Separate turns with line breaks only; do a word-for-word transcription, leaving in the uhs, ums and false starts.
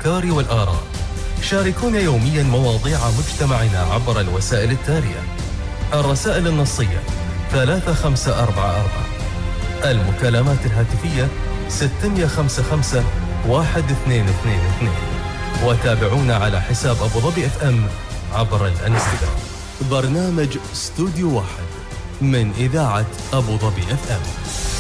الأفكار والآراء. شاركونا يوميا مواضيع مجتمعنا عبر الوسائل التالية: الرسائل النصية ثلاثة خمسة أربعة أربعة، المكالمات الهاتفية ستة خمسة خمسة واحد اثنين اثنين اثنين، وتابعونا على حساب أبو ظبي اف ام عبر الانستغرام. برنامج استوديو واحد من إذاعة أبو ظبي اف ام.